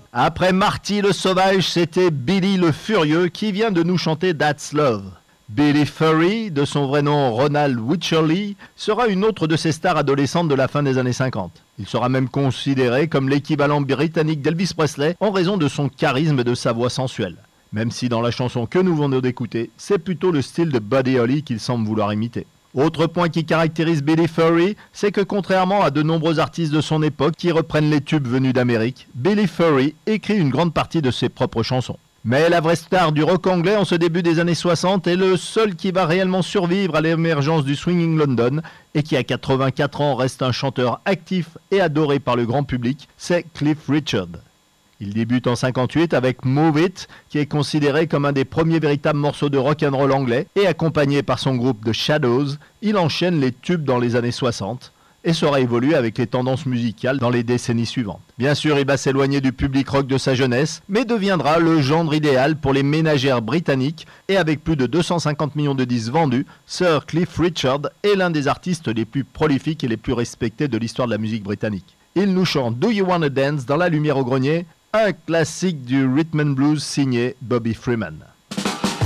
Après Marty le Sauvage, c'était Billy le Furieux qui vient de nous chanter That's Love. Billy Furry, de son vrai nom Ronald Wycherley, sera une autre de ces stars adolescentes de la fin des années 50. Il sera même considéré comme l'équivalent britannique d'Elvis Presley en raison de son charisme et de sa voix sensuelle. Même si dans la chanson que nous venons d'écouter, c'est plutôt le style de Buddy Holly qu'il semble vouloir imiter. Autre point qui caractérise Billy Furry, c'est que contrairement à de nombreux artistes de son époque qui reprennent les tubes venus d'Amérique, Billy Furry écrit une grande partie de ses propres chansons. Mais la vraie star du rock anglais en ce début des années 60 est le seul qui va réellement survivre à l'émergence du Swinging London et qui à 84 ans reste un chanteur actif et adoré par le grand public, c'est Cliff Richard. Il débute en 58 avec Move It, qui est considéré comme un des premiers véritables morceaux de rock and roll anglais, et accompagné par son groupe The Shadows, il enchaîne les tubes dans les années 60 et sera évolué avec les tendances musicales dans les décennies suivantes. Bien sûr, il va s'éloigner du public rock de sa jeunesse, mais deviendra le gendre idéal pour les ménagères britanniques, et avec plus de 250 millions de disques vendus, Sir Cliff Richard est l'un des artistes les plus prolifiques et les plus respectés de l'histoire de la musique britannique. Il nous chante Do You Wanna Dance dans La Lumière au Grenier, un classique du rhythm and blues signé Bobby Freeman.